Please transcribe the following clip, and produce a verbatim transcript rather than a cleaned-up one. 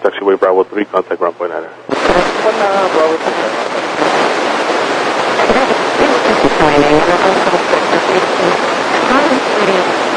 taxiway Bravo three, contact ground point niner. One uh, Bravo three.